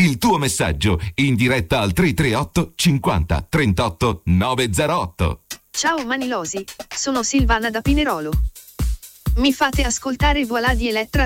Il tuo messaggio in diretta al 338 50 38 908. Ciao Manilosi, sono Silvana da Pinerolo. Mi fate ascoltare Voilà di Elettra